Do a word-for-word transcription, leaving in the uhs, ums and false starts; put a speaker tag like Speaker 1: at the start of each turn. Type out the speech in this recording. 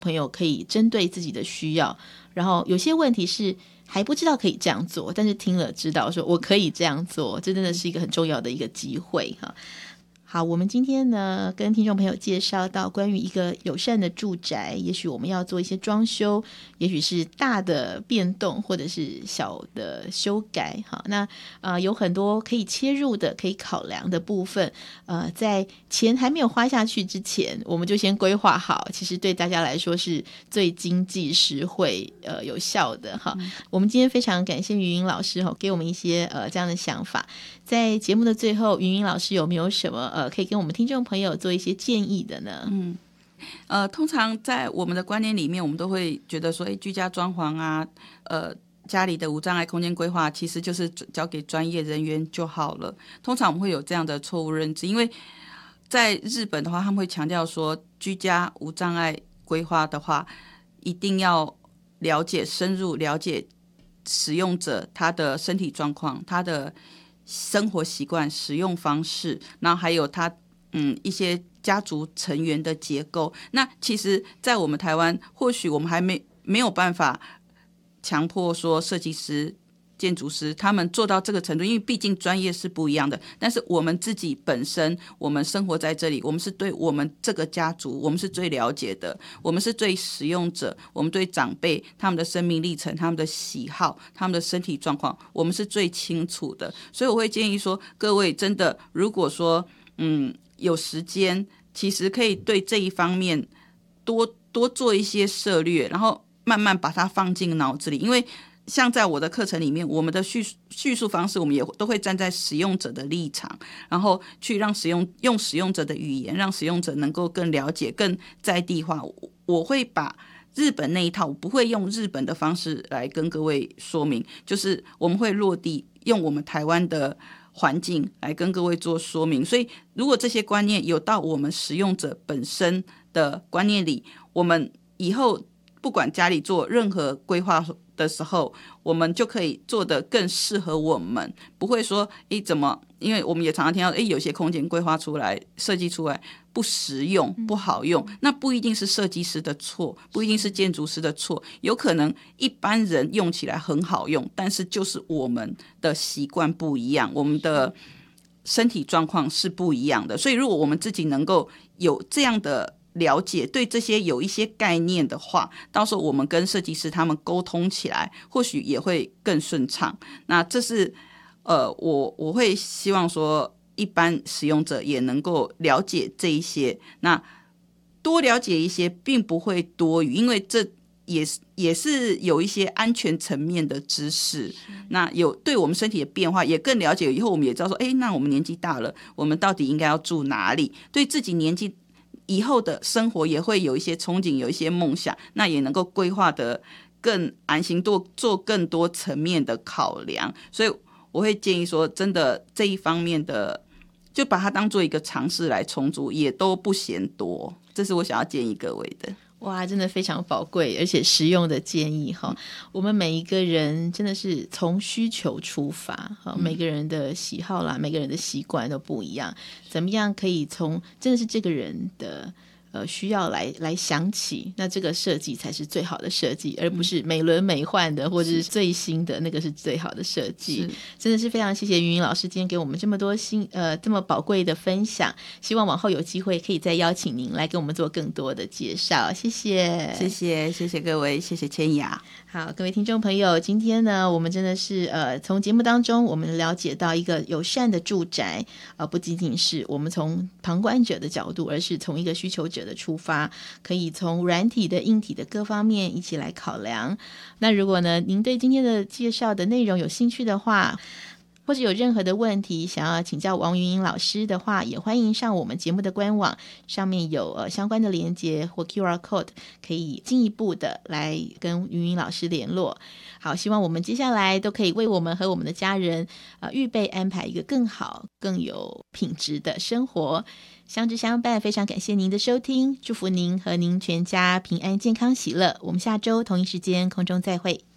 Speaker 1: 朋友可以针对自己的需要，然后有些问题是还不知道可以这样做，但是听了知道说我可以这样做，这真的是一个很重要的一个机会哈。好，我们今天呢跟听众朋友介绍到关于一个友善的住宅，也许我们要做一些装修，也许是大的变动或者是小的修改。好，那呃有很多可以切入的可以考量的部分，呃在钱还没有花下去之前我们就先规划好，其实对大家来说是最经济实惠呃有效的哈、嗯。我们今天非常感谢云云老师哈，给我们一些呃这样的想法。在节目的最后，云云老师有没有什么呃可以跟我们听众朋友做一些建议的呢？
Speaker 2: 嗯，呃，通常在我们的观念里面，我们都会觉得说，哎，居家装潢啊，呃，家里的无障碍空间规划，其实就是交给专业人员就好了。通常我们会有这样的错误认知，因为在日本的话，他们会强调说，居家无障碍规划的话，一定要了解深入了解使用者他的身体状况，他的生活习惯、使用方式，然后还有他嗯一些家族成员的结构。那其实，在我们台湾，或许我们还没没有办法强迫说设计师、建筑师他们做到这个程度，因为毕竟专业是不一样的。但是我们自己本身，我们生活在这里，我们是对我们这个家族，我们是最了解的，我们是对使用者，我们对长辈他们的生命历程、他们的喜好、他们的身体状况，我们是最清楚的。所以我会建议说，各位真的如果说嗯有时间，其实可以对这一方面多多做一些涉略，然后慢慢把它放进脑子里。因为像在我的课程里面，我们的叙叙述方式，我们也都会站在使用者的立场，然后去让使用用使用者的语言，让使用者能够更了解、更在地化。我会把日本那一套，我不会用日本的方式来跟各位说明，就是我们会落地，用我们台湾的环境来跟各位做说明。所以如果这些观念有到我们使用者本身的观念里，我们以后不管家里做任何规划的时候，我们就可以做得更适合我们，不会说诶怎么，因为我们也常常听到诶有些空间规划出来设计出来不实用不好用，那不一定是设计师的错，不一定是建筑师的错，有可能一般人用起来很好用，但是就是我们的习惯不一样，我们的身体状况是不一样的。所以如果我们自己能够有这样的了解，对这些有一些概念的话，到时候我们跟设计师他们沟通起来或许也会更顺畅。那这是呃，我我会希望说一般使用者也能够了解这一些，那多了解一些并不会多余，因为这也是也是有一些安全层面的知识，那有对我们身体的变化也更了解，以后我们也知道说，哎，那我们年纪大了，我们到底应该要住哪里，对自己年纪以后的生活也会有一些憧憬，有一些梦想，那也能够规划得更安心，多做更多层面的考量。所以我会建议说，真的这一方面的就把它当做一个尝试来重组，也都不嫌多。这是我想要建议各位的。
Speaker 1: 哇，真的非常宝贵而且实用的建议哈、嗯！我们每一个人真的是从需求出发、嗯、每个人的喜好啦，每个人的习惯都不一样，怎么样可以从真的是这个人的呃需要来来想起，那这个设计才是最好的设计，而不是美轮美奂的或者是最新的那个是最好的设计。真的是非常谢谢云云老师今天给我们这么多新呃这么宝贵的分享，希望往后有机会可以再邀请您来给我们做更多的介绍。谢谢
Speaker 2: 谢谢谢谢各位，谢谢千雅。
Speaker 1: 好，各位听众朋友，今天呢我们真的是呃从节目当中我们了解到一个友善的住宅，呃不仅仅是我们从旁观者的角度，而是从一个需求者的出发，可以从软体的硬体的各方面一起来考量。那如果呢您对今天的介绍的内容有兴趣的话，或者有任何的问题想要请教王云英老师的话，也欢迎上我们节目的官网，上面有呃相关的连结或 Q R code， 可以进一步的来跟云英老师联络。好，希望我们接下来都可以为我们和我们的家人呃预备安排一个更好更有品质的生活。相知相伴，非常感谢您的收听，祝福您和您全家平安健康喜乐。我们下周同一时间空中再会。